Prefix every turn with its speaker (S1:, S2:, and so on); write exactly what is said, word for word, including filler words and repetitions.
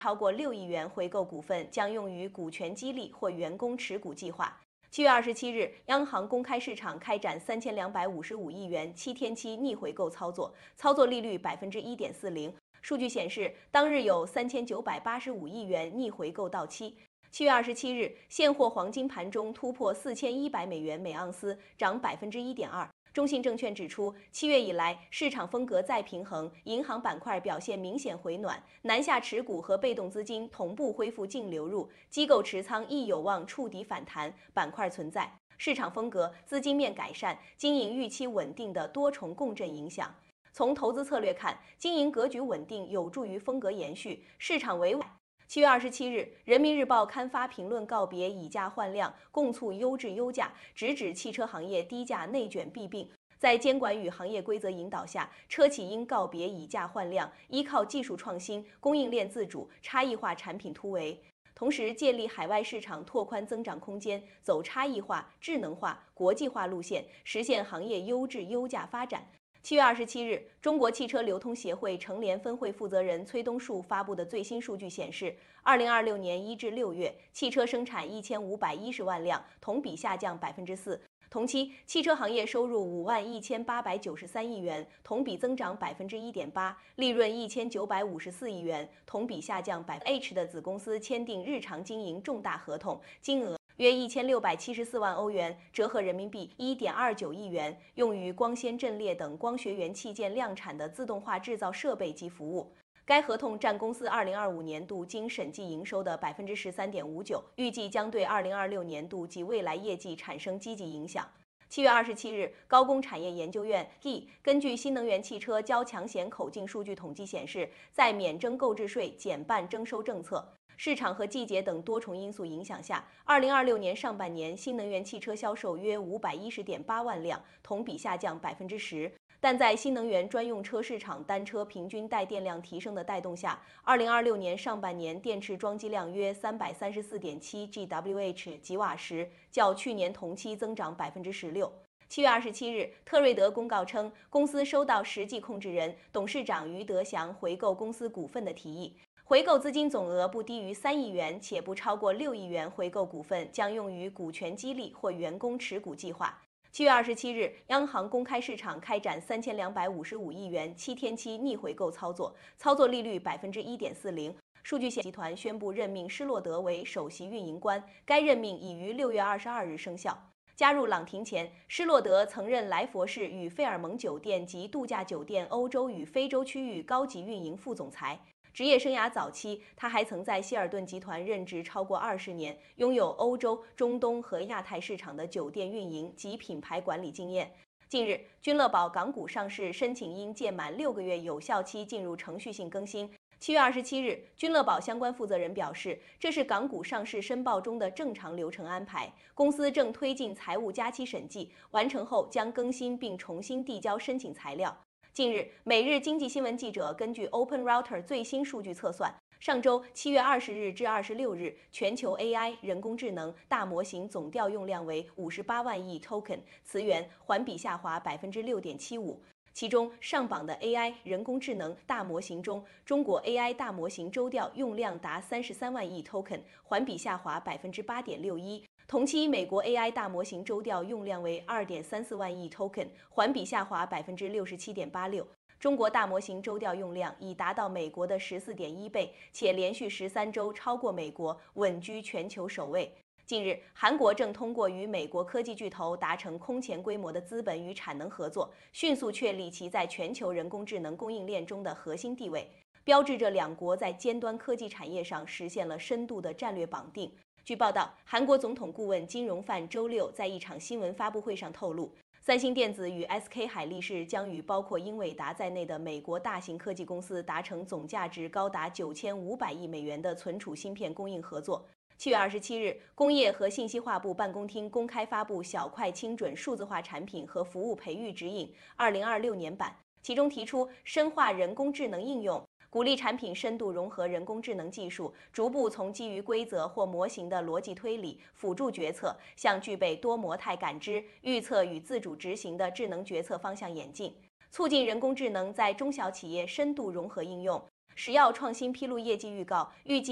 S1: 超过六亿元回购股份将用于股权激励或员工持股计划。七月二十七日，央行公开市场开展三千两百五十五亿元七天期逆回购操作，操作利率百分之一点四零。数据显示，当日有三千九百八十五亿元逆回购到期。七月二十七日，现货黄金盘中突破四千一百美元每盎司，涨百分之一点二。中信证券指出，七月以来市场风格再平衡，银行板块表现明显回暖，南下持股和被动资金同步恢复净流入，机构持仓亦有望触底反弹，板块存在市场风格、资金面改善、经营预期稳定的多重共振影响。从投资策略看，经营格局稳定有助于风格延续，市场维稳。七月二十七日，人民日报刊发评论告别以价换量，共促优质优价，直指汽车行业低价内卷弊病。在监管与行业规则引导下，车企应告别以价换量，依靠技术创新、供应链自主、差异化产品突围，同时借力海外市场拓宽增长空间，走差异化、智能化、国际化路线，实现行业优质优价发展。七月二十七日，中国汽车流通协会成联分会负责人崔东树发布的最新数据显示，二零二六年一至六月，汽车生产一千五百一十万辆，同比下降百分之四。同期，汽车行业收入五万一千八百九十三亿元，同比增长百分之一点八，利润一千九百五十四亿元，同比下降百分之 H 的子公司签订日常经营重大合同，金额约一千六百七十四万欧元，折合人民币一点二九亿元，用于光纤阵列等光学元器件量产的自动化制造设备及服务。该合同占公司二零二五年度经审计营收的百分之十三点五九，预计将对二零二六年度及未来业绩产生积极影响。七月二十七日，高工产业研究院 （G） 根据新能源汽车交强险口径数据统计显示，在免征购置税、减半征收政策、市场和季节等多重因素影响下，二零二六年上半年新能源汽车销售约五百一十点八万辆，同比下降百分之十。但在新能源专用车市场单车平均带电量提升的带动下，二零二六年上半年电池装机量约三百三十四点七 吉瓦时吉瓦时，较去年同期增长百分之十六。七月二十七日，特瑞德公告称，公司收到实际控制人、董事长于德祥回购公司股份的提议。回购资金总额不低于三亿元，且不超过六亿元。回购股份将用于股权激励或员工持股计划。七月二十七日，央行公开市场开展三千两百五十五亿元七天期逆回购操作，操作利率百分之一点四零。数据显，集团宣布任命施洛德为首席运营官，该任命已于六月二十二日生效。加入朗廷前，施洛德曾任莱佛士与费尔蒙酒店及度假酒店欧洲与非洲区域高级运营副总裁。职业生涯早期，他还曾在希尔顿集团任职超过二十年，拥有欧洲、中东和亚太市场的酒店运营及品牌管理经验。近日，君乐宝港股上市申请因届满六个月有效期进入程序性更新。七月二十七日，君乐宝相关负责人表示，这是港股上市申报中的正常流程安排，公司正推进财务加期审计，完成后将更新并重新递交申请材料。近日，每日经济新闻记者根据 Open Router 最新数据测算，上周七月二十日至二十六日，全球 A I 人工智能大模型总调用量为五十八万亿 token， 词源环比下滑百分之六点七五。其中上榜的 A I 人工智能大模型中，中国 A I 大模型周调用量达三十三万亿 token， 环比下滑百分之八点六一。同期，美国 A I 大模型周调用量为二点三四万亿 token， 环比下滑百分之六十七点八六。中国大模型周调用量已达到美国的十四点一倍，且连续十三周超过美国，稳居全球首位。近日，韩国正通过与美国科技巨头达成空前规模的资本与产能合作，迅速确立其在全球人工智能供应链中的核心地位，标志着两国在尖端科技产业上实现了深度的战略绑定。据报道，韩国总统顾问金荣范周六在一场新闻发布会上透露，三星电子与 S K 海力士将与包括英伟达在内的美国大型科技公司达成总价值高达九千五百亿美元的存储芯片供应合作。七月二十七日，工业和信息化部办公厅公开发布小块精准数字化产品和服务培育指引二零二六年版，其中提出深化人工智能应用，鼓励产品深度融合人工智能技术，逐步从基于规则或模型的逻辑推理、辅助决策，向具备多模态感知、预测与自主执行的智能决策方向演进，促进人工智能在中小企业深度融合应用。 石药创新披露业绩预告，预计